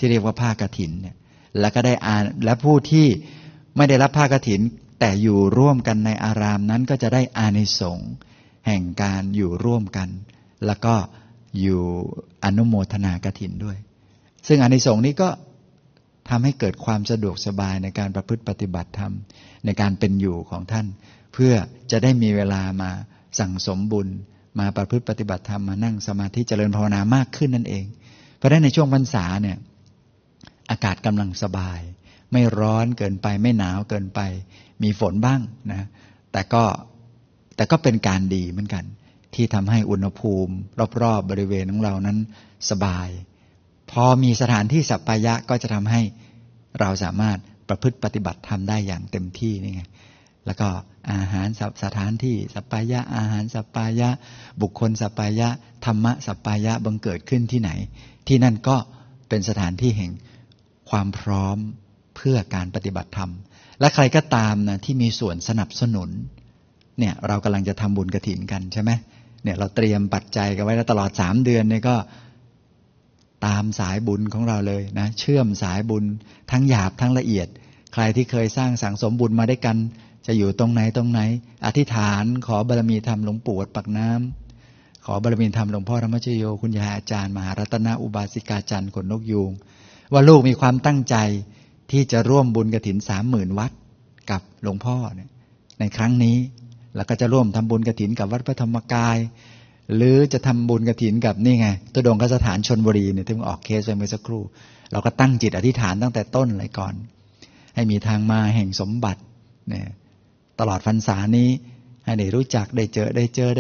ที่เรียกว่าผ้ากฐินเนี่ยแล้วก็ได้และผู้ที่ไม่ได้รับผ้ากฐินแต่อยู่ร่วมกันในอารามนั้นก็จะได้อานิสงส์แห่งการอยู่ร่วมกันแล้วก็อยู่อนุโมทนากฐินด้วยซึ่งอานิสงส์นี้ก็ทำให้เกิดความสะดวกสบายในการประพฤติปฏิบัติธรรมในการเป็นอยู่ของท่านเพื่อจะได้มีเวลามาสั่งสมบุญมาประพฤติปฏิบัติธรรมมานั่งสมาธิเจริญภาวนามากขึ้นนั่นเองเพราะฉะนั้นในช่วงพรรษาเนี่ยอากาศกำลังสบายไม่ร้อนเกินไปไม่หนาวเกินไปมีฝนบ้างนะแต่ก็เป็นการดีเหมือนกันที่ทำให้อุณหภูมิรอบๆบริเวณของเรานั้นสบายพอมีสถานที่สัปปายะก็จะทำให้เราสามารถประพฤติปฏิบัติธรรมได้อย่างเต็มที่นี่ไงแล้วก็อาหารสถานที่สัปปายะอาหารสัปปายะบุคคลสัปปายะธรรมะสัปปายะบังเกิดขึ้นที่ไหนที่นั่นก็เป็นสถานที่แห่งความพร้อมเพื่อการปฏิบัติธรรมและใครก็ตามนะที่มีส่วนสนับสนุนเนี่ยเรากำลังจะทำบุญกฐินกันใช่ไหมเนี่ยเราเตรียมปัจจัยกันไว้แล้วตลอด3 เดือนเนี่ยก็ตามสายบุญของเราเลยนะเชื่อมสายบุญทั้งหยาบทั้งละเอียดใครที่เคยสร้างสั่งสมบุญมาด้วยกันจะอยู่ตรงไหนอธิษฐานขอบารมีธรรมหลวงปู่วัดปากน้ำขอบารมีธรรมหลวงพ่อธรรมชโยคุณยายอาจารย์มหารัตนอุบาสิกาจันทร์ขนนกยูงว่าลูกมีความตั้งใจที่จะร่วมบุญกฐิน 30,000 วัดกับหลวงพ่อเนี่ยในครั้งนี้แล้วก็จะร่วมทำบุญกฐินกับวัดพระธรรมกายหรือจะทำบุญกฐินกับนี่ไงตุดงคสถานชลบุรีเนี่ยที่ออกเคสไปเมื่อสักครู่เราก็ตั้งจิตอธิษฐานตั้งแต่ต้นเลยก่อนให้มีทางมาแห่งสมบัติเนี่ยตลอดพรรษานี้ให้ได้รู้จักได้เจอ